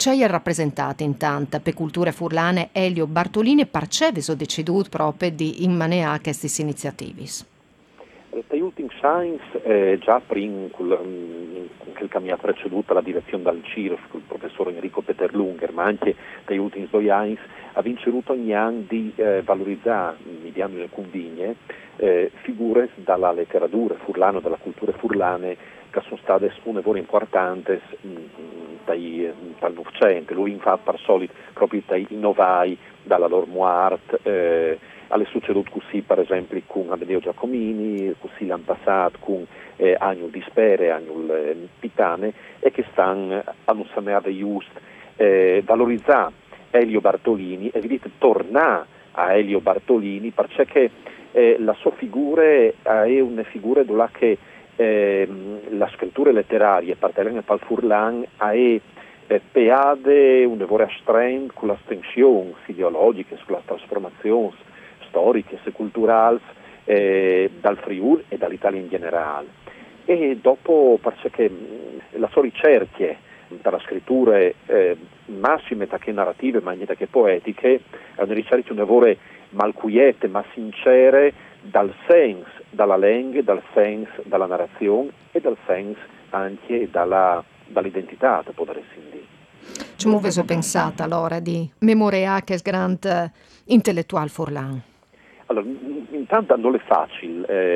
c'è rappresentato intanto per culture furlane Elio Bartolini perceveso decidut proprio di immaneare queste iniziative. Dagli ultimi anni, già prima quel che mi ha preceduto la direzione dal CIRF, con il professor Enrico Peterlunger, ma anche dagli ultimi 2 anni, ha vincevuto ogni anno di valorizzare, mediante le convigne, figure dalla letteratura furlana, dalla cultura furlane, che sono state un lavoro importante dal Novecento. Lui infatti per solito proprio dai innovai, dalla loro art, alle succedute così per esempio con Amedeo Giacomini, così l'anno passato con Agnul Dispere, Agnul Pitane, e che stanno a non sapere just valorizzare Elio Bartolini e vedete tornare a Elio Bartolini perché la sua figura è una figura dove che la scrittura letteraria partendo dal Furlan è peade un lavoro astretto con le tensioni ideologiche, sulla trasformazioni storiche e culturali dal Friuli e dall'Italia in generale. E dopo perché la sua ricerca per la scrittura massime che narrative ma niente che poetiche è una ricerca un lavoro malquiete ma sincere dal senso dalla lingua, dal senso dalla narrazione e dal senso anche dall'identità da poter essere. Ci muoveso pensata allora di memoriare che grande intellettuale furlan. Allora, intanto non è facile,